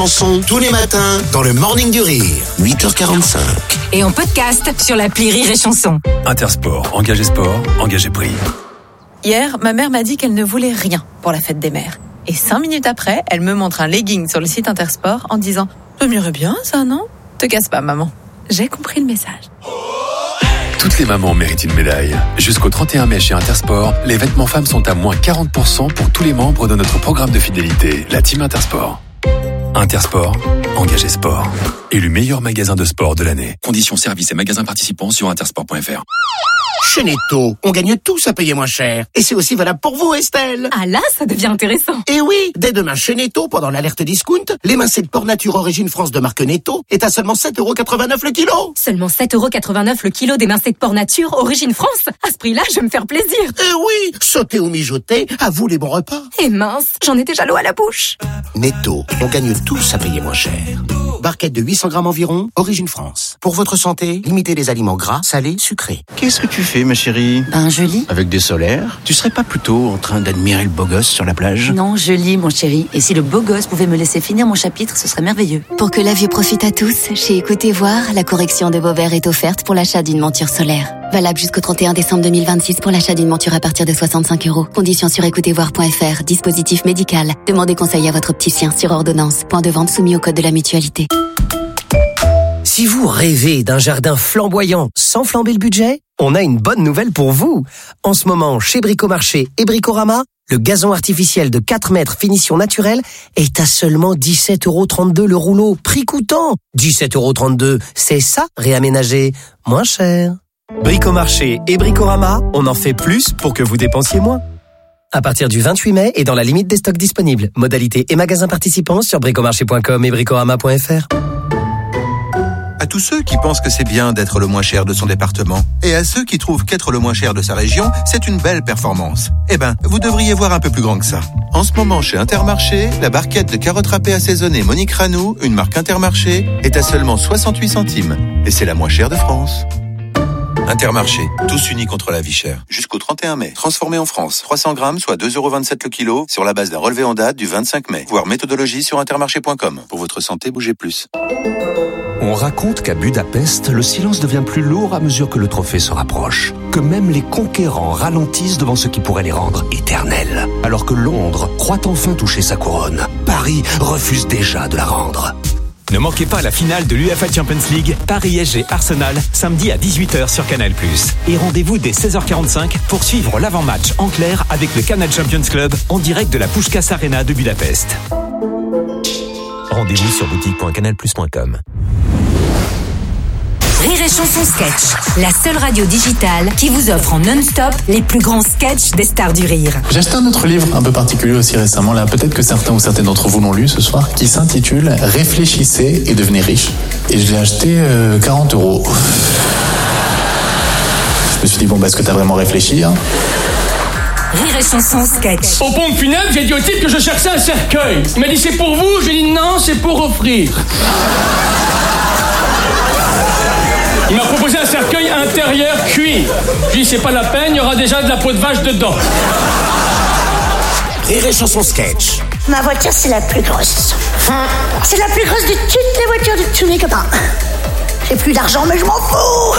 Chanson, tous les matins, dans le Morning du Rire, 8h45. Et en podcast sur l'appli Rire et Chanson. Intersport, engagé sport, engagé prix. Hier, ma mère m'a dit qu'elle ne voulait rien pour la fête des mères. Et 5 minutes après, elle me montre un legging sur le site Intersport en disant « Ça m'irait bien ça, non ?» Te casse pas, maman. J'ai compris le message. Toutes les mamans méritent une médaille. Jusqu'au 31 mai chez Intersport, les vêtements femmes sont à moins 40% pour tous les membres de notre programme de fidélité, la Team Intersport. Intersport, engagé sport. Élu meilleur magasin de sport de l'année. Conditions, services et magasins participants sur intersport.fr. Chez Netto, on gagne tous à payer moins cher. Et c'est aussi valable pour vous, Estelle. Ah là, ça devient intéressant. Et oui, dès demain chez Netto, pendant l'alerte discount, l'émincé de porc nature origine France de marque Netto est à seulement 7,89€ le kilo. Seulement 7,89€ le kilo d'émincé de porc nature, origine France. À ce prix-là, je vais me faire plaisir. Et oui, sauter ou mijoter, à vous les bons repas. Et mince, j'en ai déjà l'eau à la bouche. Netto, on gagne tous à payer moins cher. Barquette de 800 grammes environ, origine France. Pour votre santé, limitez les aliments gras, salés, sucrés. Qu'est-ce que tu fais, ma chérie? Ben, je lis. Avec des solaires? Tu serais pas plutôt en train d'admirer le beau gosse sur la plage? Non, je lis, mon chéri. Et si le beau gosse pouvait me laisser finir mon chapitre, ce serait merveilleux. Pour que la vue profite à tous, chez Écoutez Voir, la correction de vos verres est offerte pour l'achat d'une monture solaire. Valable jusqu'au 31 décembre 2026 pour l'achat d'une monture à partir de 65€. Conditions sur écoutezvoir.fr. Dispositif médical. Demandez conseil à votre opticien sur ordonnance. Point de vente soumis au code de la mutualité. Si vous rêvez d'un jardin flamboyant sans flamber le budget, on a une bonne nouvelle pour vous. En ce moment, chez Bricomarché et Bricorama, le gazon artificiel de 4 mètres finition naturelle est à seulement 17,32€ le rouleau. Prix coûtant. 17,32€, c'est ça, réaménager moins cher. Bricomarché et Bricorama, on en fait plus pour que vous dépensiez moins. À partir du 28 mai et dans la limite des stocks disponibles. Modalités et magasins participants sur bricomarché.com et bricorama.fr. À tous ceux qui pensent que c'est bien d'être le moins cher de son département, et à ceux qui trouvent qu'être le moins cher de sa région, c'est une belle performance. Eh ben, vous devriez voir un peu plus grand que ça. En ce moment, chez Intermarché, la barquette de carottes râpées assaisonnées Monique Ranou, une marque Intermarché, est à seulement 68 centimes. Et c'est la moins chère de France. Intermarché, tous unis contre la vie chère. Jusqu'au 31 mai. Transformé en France. 300 grammes, soit 2,27€ le kilo, sur la base d'un relevé en date du 25 mai. Voir méthodologie sur intermarché.com. Pour votre santé, bougez plus. On raconte qu'à Budapest, le silence devient plus lourd à mesure que le trophée se rapproche. Que même les conquérants ralentissent devant ce qui pourrait les rendre éternels. Alors que Londres croit enfin toucher sa couronne, Paris refuse déjà de la rendre. Ne manquez pas la finale de l'UEFA Champions League, Paris-SG Arsenal, samedi à 18h sur Canal+. Et rendez-vous dès 16h45 pour suivre l'avant-match en clair avec le Canal Champions Club en direct de la Puskás Arena de Budapest. Rendez-vous sur boutique.canalplus.com. Rire et Chanson Sketch, la seule radio digitale qui vous offre en non-stop les plus grands sketchs des stars du rire. J'ai acheté un autre livre un peu particulier aussi récemment, là peut-être que certains ou certaines d'entre vous l'ont lu ce soir, qui s'intitule « Réfléchissez et devenez riche ». Et je l'ai acheté 40€. Je me suis dit, bon, est-ce que t'as vraiment réfléchi, hein? Rire et Chanson Sketch. Au pompe funèbre, j'ai dit au type que je cherchais un cercueil. Il m'a dit c'est pour vous, j'ai dit non, c'est pour offrir. Il m'a proposé un cercueil intérieur cuit. Je lui ai dit c'est pas la peine, il y aura déjà de la peau de vache dedans. Rire et Chanson Sketch. Ma voiture, c'est la plus grosse. C'est la plus grosse de toutes les voitures de tous mes copains. J'ai plus d'argent, mais je m'en fous.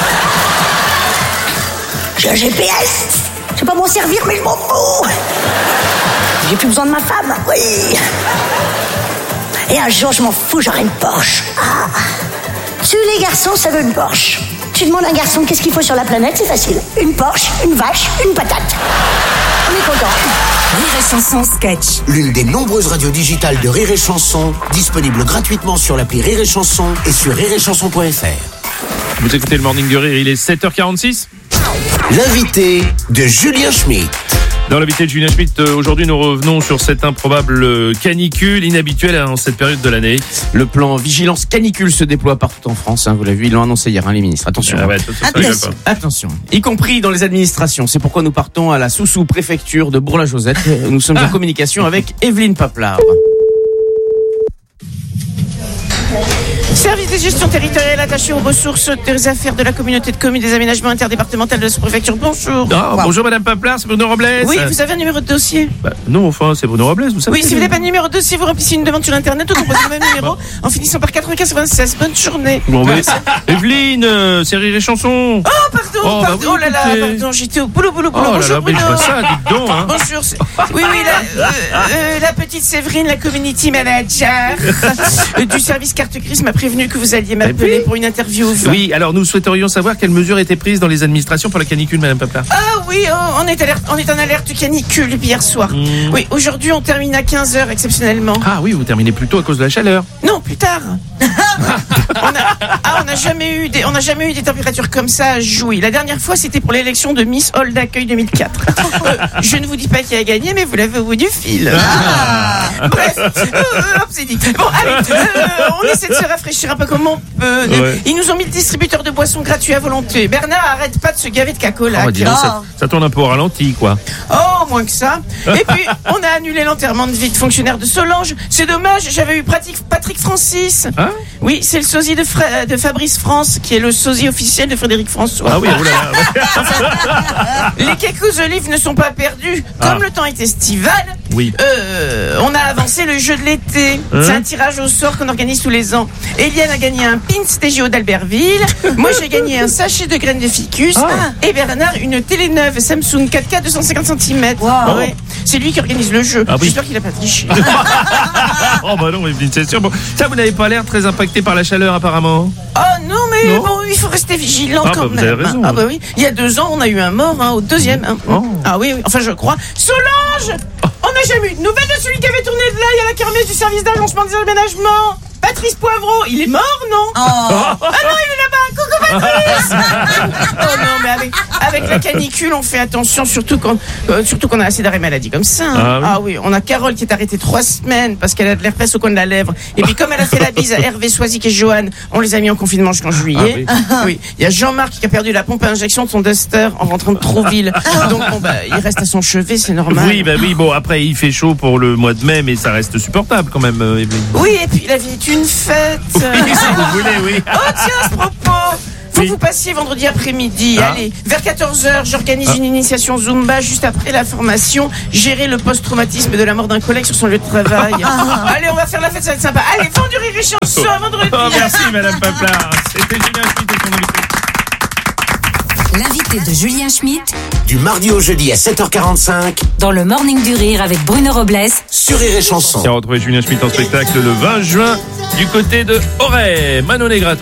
J'ai un GPS. Je vais pas m'en servir, mais je m'en fous. J'ai plus besoin de ma femme, oui. Et un jour, je m'en fous, j'aurai une Porsche. Ah. Tous les garçons, ça veut une Porsche. Tu demandes à un garçon qu'est-ce qu'il faut sur la planète, c'est facile. Une Porsche, une vache, une patate. On est content. Rire et Chanson Sketch. L'une des nombreuses radios digitales de Rire et Chanson, disponible gratuitement sur l'appli Rire et Chanson et sur rireetchanson.fr. Vous écoutez le Morning du Rire, il est 7h46. L'invité de Julien Schmitt. Dans l'invité de Julien Schmitt, aujourd'hui nous revenons sur cette improbable canicule inhabituelle en cette période de l'année. Le plan vigilance canicule se déploie partout en France, vous l'avez vu, ils l'ont annoncé hier, les ministres. Attention. Attention, y compris dans les administrations. C'est pourquoi nous partons à la sous-préfecture de Bourg-la-Josette. Nous sommes en communication avec Evelyne Paplard. Service des gestions territoriales attaché aux ressources des affaires de la communauté de communes des aménagements interdépartementaux de la sous-préfecture. Bonjour. Bonjour Madame Paplard, c'est Bruno Robles. Oui, vous avez un numéro de dossier? Non, enfin, c'est Bruno Robles, vous savez. Oui, si vous n'avez pas de numéro de dossier, vous remplissez une demande sur Internet ou composez le même numéro en finissant par 9596. Bonne journée. Bon, mais Evelyne, c'est Rire et Chanson. Oh, pardon. Oh là là, pardon, j'étais au boulot. Bonjour Bruno. Ça, dites donc, hein. Bonjour. Oui, la petite Séverine, la community manager du service carte grise m'a prévenu que vous alliez m'appeler pour une interview. Oui, alors nous souhaiterions savoir quelles mesures étaient prises dans les administrations pour la canicule, Madame Paplard. Ah oui, on est en alerte canicule hier soir. Oui, aujourd'hui on termine à 15h exceptionnellement. Ah oui, vous terminez plus tôt à cause de la chaleur. Non, plus tard. On n'a jamais eu des températures comme ça à Jouy. La dernière fois, c'était pour l'élection de Miss Hall d'accueil 2004. Je ne vous dis pas qui a gagné, mais vous l'avez au bout du fil. Bref, c'est dit. Bon, allez, on essaie de se rafraîchir un peu comme on peut. Ouais. Ils nous ont mis le distributeur de boissons gratuit à volonté. Bernard, arrête pas de se gaver de cacolac. Ça tourne un peu au ralenti, quoi. Oh, moins que ça. Et puis, on a annulé l'enterrement de vie de fonctionnaire de Solange. C'est dommage, j'avais eu Patrick Francis. Hein? Oui, c'est le sosie de Fabrice France, qui est le sosie officiel de Frédéric François. Ah oui, Les cacos olives ne sont pas perdus. Comme le temps est estival, on a avancé le jeu de l'été. C'est un tirage au sort qu'on organise tous les ans. Eliane a gagné un pins TGO d'Albertville. Moi, j'ai gagné un sachet de graines de ficus. Et Bernard, une télé neuve Samsung 4K 250 cm. Wow. Ouais. C'est lui qui organise le jeu. J'espère qu'il n'a pas triché. Oh bah non, mais c'est sûr. Bon, ça, vous n'avez pas l'air très impacté par la chaleur, apparemment. Oh non, mais bon, il faut rester vigilant quand même. Vous avez raison. Ah bah oui. Il y a 2 ans, on a eu un mort, au 2e. Ah oui, enfin je crois. Solange, on n'a jamais eu de nouvelles de celui qui avait tourné de l'ail à la kermesse du service d'agencement des aménagements. Patrice Poivreau, il est mort, non? Ah non, il est là-bas. Coucou Patrice. Oh non, mais avec la canicule, on fait attention, surtout qu'on a assez d'arrêts maladie comme ça. Ah oui, on a Carole qui est arrêtée 3 semaines parce qu'elle a de l'herpès au coin de la lèvre. Et puis comme elle a fait la bise à Hervé Soisic et Johan, on les a mis en confinement jusqu'en juillet. Oui. Il y a Jean-Marc qui a perdu la pompe à injection de son Duster en rentrant de Trouville. Donc il reste à son chevet, c'est normal. Oui, bon, après il fait chaud pour le mois de mai, mais ça reste supportable quand même, Evelyne. Oui, et puis la vie est une fête. Oui, si vous voulez, oui. Oh tiens, à ce propos, faut que vous passiez vendredi après-midi. Allez, vers 14h, j'organise une initiation Zumba juste après la formation. Gérer le post-traumatisme de la mort d'un collègue sur son lieu de travail. Allez, on va faire la fête, ça va être sympa. Allez, vent du rire et chanson, vendredi. Merci Madame Paplard. C'était Julien Schmitt et son invité. L'invité de Julien Schmitt, du mardi au jeudi à 7h45, dans le Morning du Rire avec Bruno Robles, sur Rire et Chanson. On va retrouver Julien Schmitt en spectacle le 20 juin du côté de Auray. Manon Negra.